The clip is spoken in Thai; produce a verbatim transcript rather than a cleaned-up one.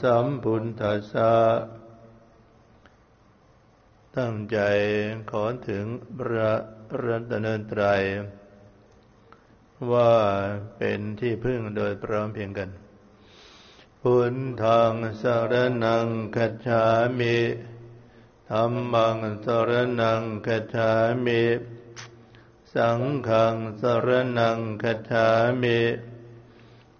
สัมพุทธัสสะตั้งใจขอถึงพระรัตนตรัยว่าเป็นที่พึ่งโดยพร้อมเพรียงกันพุทธังสรณังคัจฉามิธัมมังสรณังคัจฉามิสังฆังสรณังคัจฉามิ